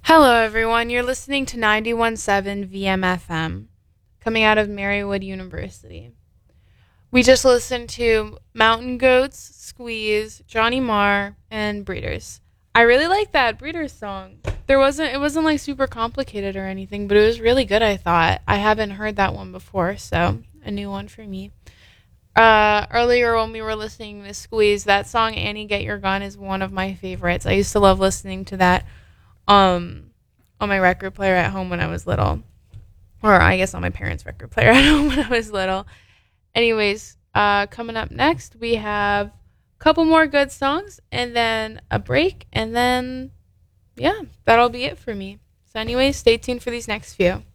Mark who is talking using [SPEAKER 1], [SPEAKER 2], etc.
[SPEAKER 1] Hello, everyone. You're listening to 91.7 VMFM, coming out of Marywood University. We just listened to Mountain Goats, Squeeze, Johnny Marr, and Breeders. I really like that Breeders song. It wasn't like super complicated or anything, but it was really good, I thought. I haven't heard that one before, so a new one for me. Earlier when we were listening to Squeeze, that song Annie Get Your Gun is one of my favorites. I used to love listening to that on my record player at home when I was little. Or I guess on my parents' record player at home when I was little. Anyways, coming up next, we have a couple more good songs and then a break. And then, yeah, that'll be it for me. So anyways, stay tuned for these next few.